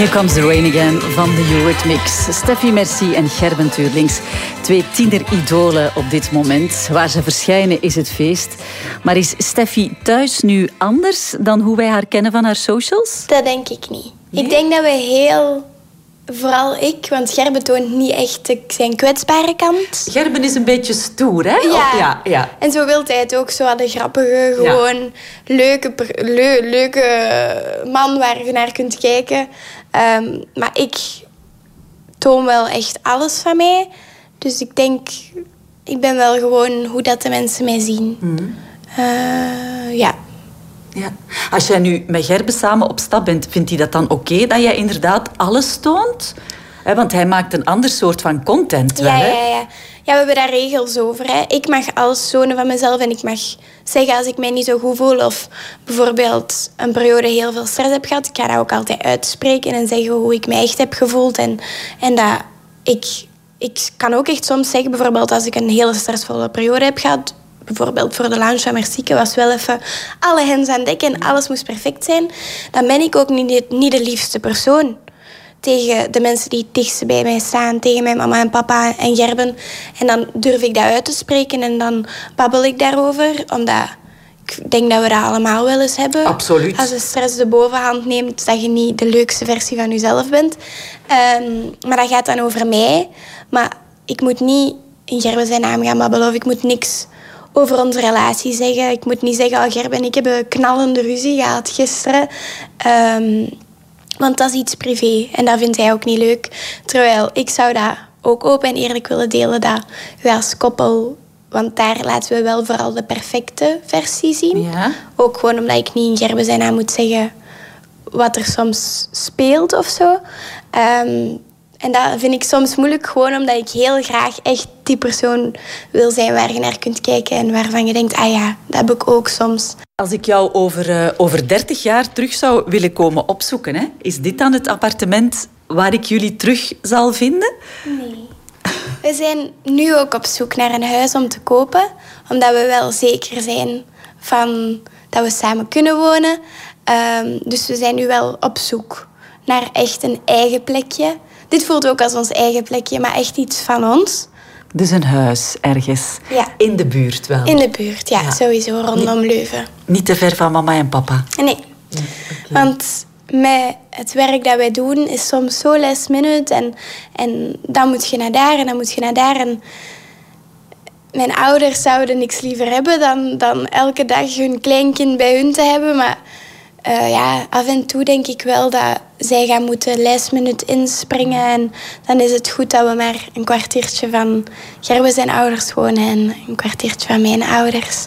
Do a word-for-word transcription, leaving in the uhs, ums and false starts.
Here Comes the Rain Again van de Eurythmics. Steffi Merci en Gerben Tuurlings. Twee tieneridolen op dit moment. Waar ze verschijnen is het feest. Maar is Steffi thuis nu anders dan hoe wij haar kennen van haar socials? Dat denk ik niet. Nee? Ik denk dat we heel... Vooral ik, want Gerben toont niet echt zijn kwetsbare kant. Gerben is een beetje stoer, hè? Ja. Of, ja, ja. En zo wil hij het ook. Zo de grappige, gewoon ja. leuke, leu, leuke man waar je naar kunt kijken. Um, maar ik toon wel echt alles van mij. Dus ik denk, ik ben wel gewoon hoe dat de mensen mij zien. Mm. Uh, ja. Ja. Als jij nu met Gerben samen op stap bent, vindt hij dat dan oké okay, dat jij inderdaad alles toont? He, want hij maakt een ander soort van content wel, ja, hè? Ja, ja. ja, we hebben daar regels over. Hè. Ik mag alles tonen van mezelf en ik mag zeggen als ik mij niet zo goed voel of bijvoorbeeld een periode heel veel stress heb gehad. Ik ga dat ook altijd uitspreken en zeggen hoe ik mij echt heb gevoeld. En, en dat ik, ik kan ook echt soms zeggen, bijvoorbeeld als ik een hele stressvolle periode heb gehad, bijvoorbeeld voor de launch van Mercieke was wel even alle hens aan dek en alles moest perfect zijn. Dan ben ik ook niet, niet de liefste persoon tegen de mensen die het dichtst bij mij staan. Tegen mijn mama en papa en Gerben. En dan durf ik dat uit te spreken en dan babbel ik daarover. Omdat ik denk dat we dat allemaal wel eens hebben. Absoluut. Als de stress de bovenhand neemt, dat je niet de leukste versie van jezelf bent. Um, maar dat gaat dan over mij. Maar ik moet niet in Gerben zijn naam gaan babbelen of ik moet niks over onze relatie zeggen. Ik moet niet zeggen, oh, Gerben en ik hebben een knallende ruzie gehad gisteren. Um, want dat is iets privé. En dat vindt hij ook niet leuk. Terwijl ik zou dat ook open en eerlijk willen delen. Dat we als koppel... Want daar laten we wel vooral de perfecte versie zien. Ja. Ook gewoon omdat ik niet in Gerben zijn naam moet zeggen wat er soms speelt of zo. Um, En dat vind ik soms moeilijk, gewoon omdat ik heel graag echt die persoon wil zijn waar je naar kunt kijken en waarvan je denkt, ah ja, dat heb ik ook soms. Als ik jou over, uh, over dertig jaar terug zou willen komen opzoeken, hè, is dit dan het appartement waar ik jullie terug zal vinden? Nee. We zijn nu ook op zoek naar een huis om te kopen, omdat we wel zeker zijn van dat we samen kunnen wonen. Um, dus we zijn nu wel op zoek naar echt een eigen plekje. Dit voelt ook als ons eigen plekje, maar echt iets van ons. Dus een huis ergens. Ja. In de buurt wel? In de buurt, ja. ja. Sowieso rondom niet, Leuven. Niet te ver van mama en papa? Nee. nee okay. Want met het werk dat wij doen is soms zo last minute. En, en dan moet je naar daar en dan moet je naar daar. En mijn ouders zouden niks liever hebben dan, dan elke dag hun kleinkind bij hun te hebben. Maar Uh, ja, af en toe denk ik wel dat zij gaan moeten last minute inspringen. En dan is het goed dat we maar een kwartiertje van Gerben zijn ouders wonen en een kwartiertje van mijn ouders.